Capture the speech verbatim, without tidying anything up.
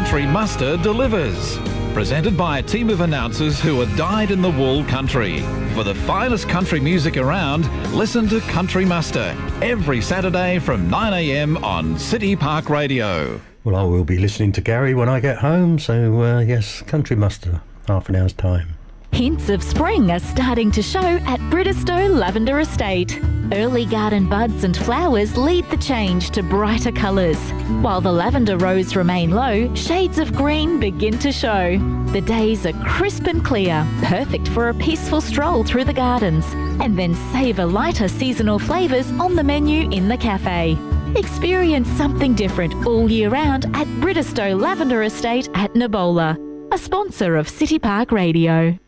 Country Muster delivers. Presented by a team of announcers who are dyed-in-the-wool country. For the finest country music around, listen to Country Muster every Saturday from nine a m on City Park Radio. Well, I will be listening to Gary when I get home, so uh, yes, Country Muster, half an hour's time. Hints of spring are starting to show at Bridestow Lavender Estate. Early garden buds and flowers lead the change to brighter colours. While the lavender rows remain low, shades of green begin to show. The days are crisp and clear, perfect for a peaceful stroll through the gardens. And then savour lighter seasonal flavours on the menu in the cafe. Experience something different all year round at Bridestow Lavender Estate at Nabola, a sponsor of City Park Radio.